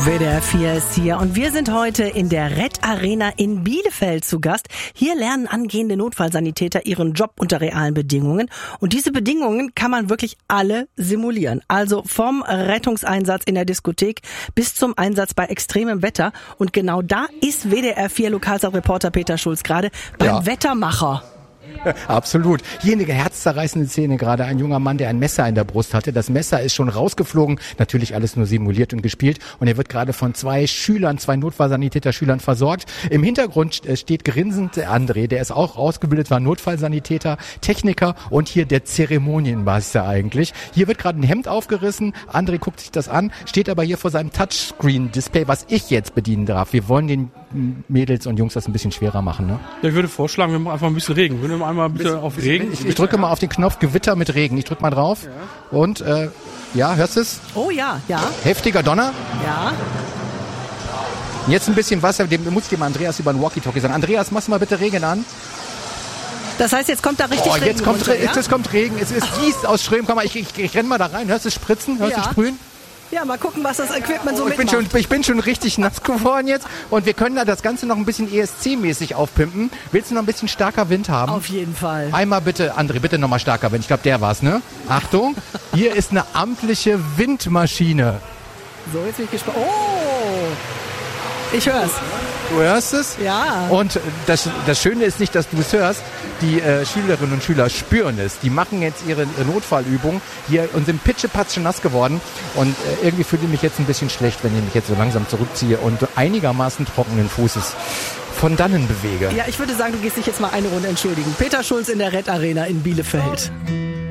WDR 4 ist hier und wir sind heute in der Red Arena in Bielefeld zu Gast. Hier lernen angehende Notfallsanitäter ihren Job unter realen Bedingungen und diese Bedingungen kann man wirklich alle simulieren. Also vom Rettungseinsatz in der Diskothek bis zum Einsatz bei extremem Wetter und genau da ist WDR 4 Lokalsat-Reporter Peter Schulz gerade beim Wettermacher. Absolut. Hier eine herzzerreißende Szene gerade. Ein junger Mann, der ein Messer in der Brust hatte. Das Messer ist schon rausgeflogen. Natürlich alles nur simuliert und gespielt. Und er wird gerade von zwei Notfallsanitäter-Schülern versorgt. Im Hintergrund steht grinsend André. Der ist auch ausgebildet, war Notfallsanitäter, Techniker und hier der Zeremonienmeister eigentlich. Hier wird gerade ein Hemd aufgerissen. André guckt sich das an, steht aber hier vor seinem Touchscreen-Display, was ich jetzt bedienen darf. Wir wollen den Mädels und Jungs das ein bisschen schwerer machen, ne? Ja, ich würde vorschlagen, wir machen einfach ein bisschen Regen. Wir nehmen einmal bitte auf Regen. Ich drücke mal auf den Knopf Gewitter mit Regen. Ich drücke mal drauf. Ja. Und, hörst du es? Oh ja, ja. Heftiger Donner? Ja. Jetzt ein bisschen Wasser, dem muss ich dem Andreas über den Walkie-Talkie sagen. Andreas, machst du mal bitte Regen an. Das heißt, jetzt kommt da richtig Regen jetzt kommt, runter, ja? Jetzt kommt Regen. Es gießt aus Strömen. Komm mal, ich renn mal da rein. Hörst du es spritzen? Hörst du sprühen? Ja, mal gucken, was das Equipment so mitmacht. Ich bin schon richtig nass geworden jetzt und wir können da das Ganze noch ein bisschen ESC-mäßig aufpimpen. Willst du noch ein bisschen starker Wind haben? Auf jeden Fall. Einmal bitte, André, bitte nochmal starker Wind. Ich glaube, der war's, ne? Achtung, hier ist eine amtliche Windmaschine. So, jetzt bin ich gespannt. Oh! Ich hör's. Du hörst es? Ja. Und das Schöne ist nicht, dass du es hörst. Die Schülerinnen und Schüler spüren es. Die machen jetzt ihre Notfallübung hier und sind pitschepatsche nass geworden. Und irgendwie fühle ich mich jetzt ein bisschen schlecht, wenn ich mich jetzt so langsam zurückziehe und einigermaßen trockenen Fußes von dannen bewege. Ja, ich würde sagen, du gehst dich jetzt mal eine Runde entschuldigen. Peter Schulz in der Red Arena in Bielefeld.